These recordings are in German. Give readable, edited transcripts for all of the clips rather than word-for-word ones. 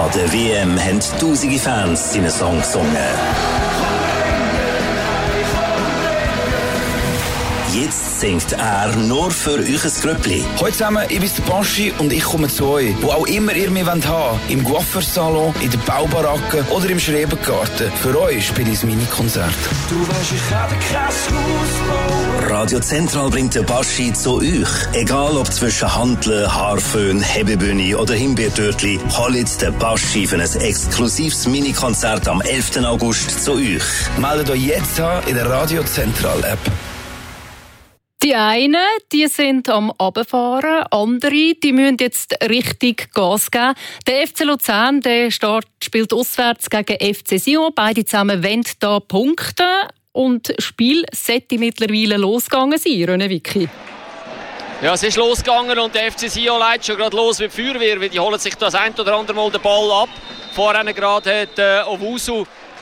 An der WM haben tausende Fans seinen Song gesungen. Jetzt singt er nur für euch ein Grüppli. Hallo zusammen, ich bin der Baschi und ich komme zu euch. Wo auch immer ihr mich haben wollt, im Coiffeursalon, in der Baubaracke oder im Schrebergarten. Für euch spiele ich ein Mini-Konzert. Du weißt, ich habe kein Haus bauen. Radio Zentral bringt den Baschi zu euch. Egal ob zwischen Hanteln, Haarföhn, Hebebühne oder Himbeertörtli, holt jetzt den Baschi für ein exklusives Mini-Konzert am 11. August zu euch. Meldet euch jetzt an in der Radio Zentral App. Die einen, die sind am Runterfahren, andere, die müssen jetzt richtig Gas geben. Der FC Luzern, der spielt auswärts gegen FC Sion. Beide zusammen wollen da punkten. Und das Spiel sollte mittlerweile losgegangen sein, René Vicky. Ja, es ist losgegangen und der FC Sion leitet schon gerade los mit Feuerwehr, weil die holen sich das ein oder andere Mal den Ball ab. Vorhin gerade hat Owusu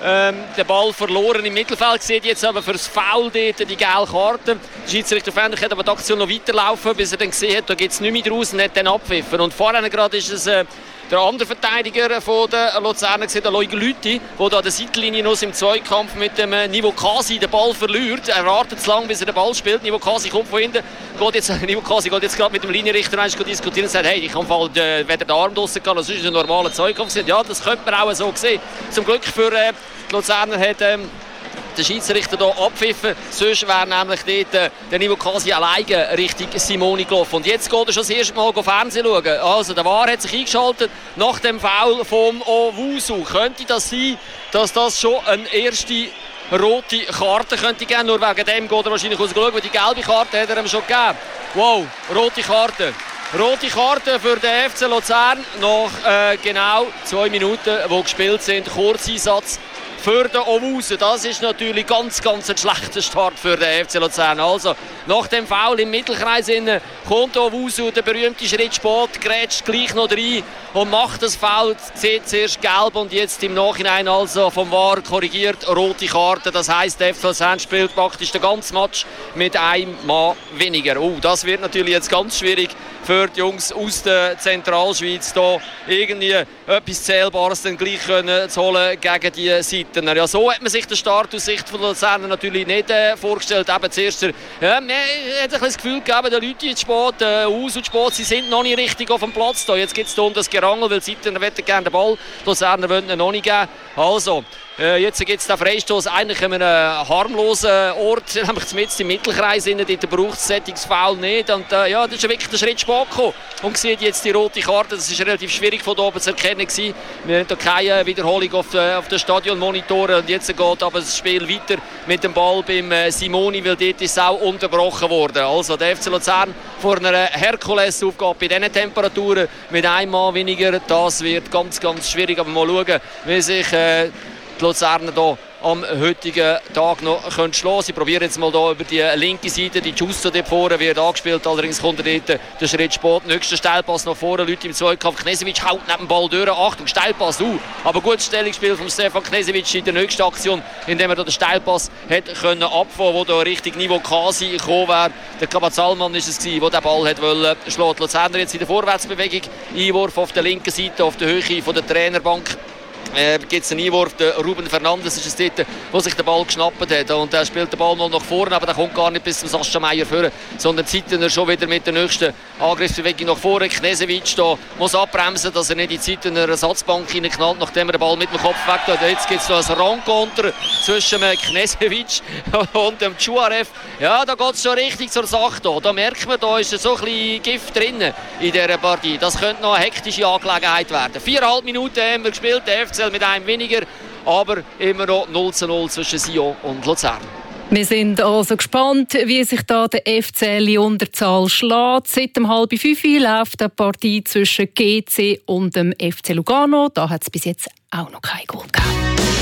den Ball verloren im Mittelfeld, sieht jetzt aber für das Foul dort die gelbe Karte. Der Schiedsrichter hat aber die Aktion noch weiterlaufen, bis er dann gesehen hat, da geht es nicht mehr draus und hat dann abpfiffen. Und vorhin gerade ist es der andere Verteidiger von der Luzerner gesehen, der Loic Lüthi, der da an der Seitenlinie noch im Zweikampf mit dem Nivo Kasi den Ball verliert. Er wartet zu lang, bis er den Ball spielt. Nivo Kasi kommt von hinten. Nivo Kasi geht jetzt gerade mit dem Linienrichter diskutieren und sagt, hey, ich kann weder den Arm draussen gehen, das ist ein normaler Zweikampf. Ja, das könnte man auch so sehen. Zum Glück für die Luzerner hat der Schiedsrichter hier abpfiffen. Sonst wäre nämlich dort der Nivo Kasi alleine Richtung Simoni gelaufen. Und jetzt geht er schon das erste Mal Fernsehen schauen. Also der VAR hat sich eingeschaltet nach dem Foul vom Owusu. Könnte das sein, dass das schon eine erste rote Karte könnte geben? Nur wegen dem geht er wahrscheinlich rausgeschaut, weil die gelbe Karte hat er ihm schon gegeben. Wow, rote Karte. Rote Karte für den FC Luzern nach genau 2 Minuten, die gespielt sind. Kurzeinsatz für den Owusu. Das ist natürlich ganz ein schlechter Start für den FC Luzern. Also, nach dem Foul im Mittelkreis kommt Owusu, der berühmte Schritt spät, grätscht gleich noch rein und macht das Foul, sieht zuerst gelb und jetzt im Nachhinein also vom VAR korrigiert, rote Karte. Das heisst, der FC Luzern spielt praktisch den ganzen Match mit einem Mann weniger. Das wird natürlich jetzt ganz schwierig für die Jungs aus der Zentralschweiz, da irgendwie etwas Zählbares dann gleich zu holen gegen die Seiten. Ja, so hat man sich den Start aus Sicht von Luzern natürlich nicht vorgestellt. Eben zuerst man hat das Gefühl gegeben, die Leute jetzt spät, aus und spät, sie sind noch nicht richtig auf dem Platz. Da. Jetzt geht es um das Gerangel, weil die Seiten wollen gerne den Ball, die Luzerner wollen ihn noch nicht geben. Also, jetzt gibt es den Freistoß eigentlich an einem harmlosen Ort, nämlich mitten im Mittelkreis. Dort braucht es Foul nicht. Und ja, das ist wirklich der Schritt spät gekommen. Und sieht jetzt die rote Karte. Das war relativ schwierig von oben zu erkennen. Wir haben hier keine Wiederholung auf den Stadionmonitoren. Und jetzt geht aber das Spiel weiter mit dem Ball beim Simoni, weil dort ist es auch unterbrochen worden. Also der FC Luzern vor einer Herkulesaufgabe bei diesen Temperaturen mit einem Mann weniger. Das wird ganz schwierig. Aber mal schauen, wie sich die Luzerner hier am heutigen Tag noch schlagen können. Sie probieren jetzt mal hier über die linke Seite. Die Giusto dort vorne wird angespielt. Allerdings kommt er dort der Schritt spät. Nächster Steilpass nach vorne. Leute im Zweikampf. Knežević haut neben dem Ball durch. Achtung, Steilpass. Aber gutes Stellungsspiel von Stefan Knežević in der nächsten Aktion, indem er den Steilpass hat können abfangen, wo da Richtung Nivo Kasi gekommen wäre. Der Kabazalmann ist es gewesen, der den Ball hat wollen schlagen. Luzerner jetzt in der Vorwärtsbewegung. Einwurf auf der linken Seite, auf der Höhe von der Trainerbank. Gibt es einen Einwurf, der Ruben Fernandes ist es dort, wo sich der Ball geschnappt hat. Und er spielt den Ball mal nach vorne, aber der kommt gar nicht bis zum Sascha Meier vor, sondern zieht er schon wieder mit der nächsten Angriffsbewegung nach vorne. Knežević da muss abbremsen, dass er nicht in die Zeit in eine Ersatzbank hineinknallt, nachdem er den Ball mit dem Kopf weg hat. Jetzt gibt es noch ein Rencontre zwischen Knežević und dem Čuarev. Ja, da geht es schon richtig zur Sache. Da merkt man, da ist so ein bisschen Gift drin in dieser Partie. Das könnte noch eine hektische Angelegenheit werden. 4,5 Minuten haben wir gespielt, der FCL mit einem weniger, aber immer noch 0:0 zwischen Sion und Luzern. Wir sind also gespannt, wie sich da der FCL in Unterzahl schlägt. Seit dem 4:30 läuft eine Partie zwischen GC und dem FC Lugano. Da hat es bis jetzt auch noch kein Goal gegeben.